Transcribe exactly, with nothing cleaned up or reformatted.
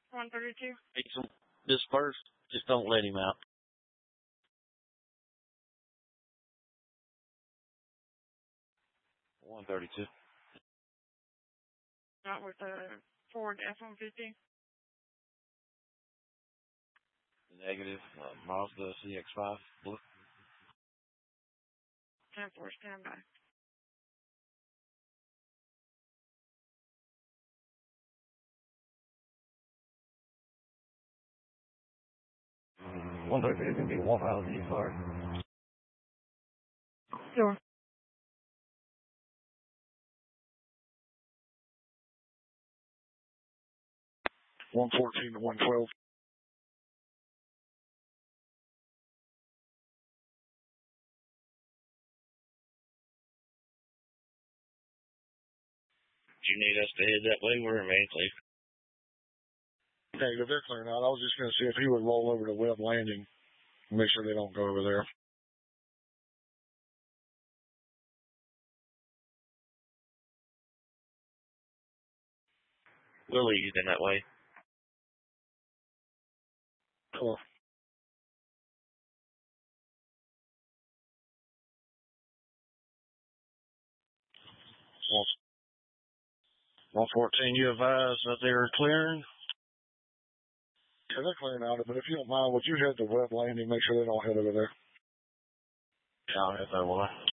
one thirty-two. Make some disperse. Just don't let him out. one thirty-two. Not with the Ford F one fifty. Negative. Uh, Mazda C X five. Blue. ten four, standby. one thirty-two is going to be one thousand too far. Sure. one fourteen to one twelve. Do you need us to head that way? We're in clear. Negative, they're clearing out. I was just going to see if he would roll over to Webb Landing and make sure they don't go over there. We'll lead you in that way. Cool. one fourteen, you advise that they're clearing? Yeah, they're clearing out, but if you don't mind, would you head to Webb Landing, make sure they don't head over there? Yeah, I'll head that way.